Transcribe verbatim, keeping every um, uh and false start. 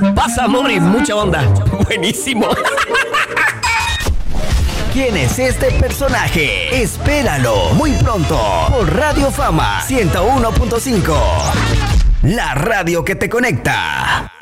Pasa, Morri, mucha onda. Buenísimo. ¿Quién es este personaje? Espéralo muy pronto por Radio Fama ciento uno punto cinco. La radio que te conecta.